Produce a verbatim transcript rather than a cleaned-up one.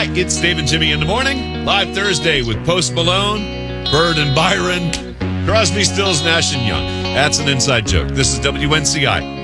Hi, it's Dave and Jimmy in the morning. Live Thursday with Post Malone, Bird and Byron, Crosby, Stills, Nash and Young. That's an inside joke. This is W N C I.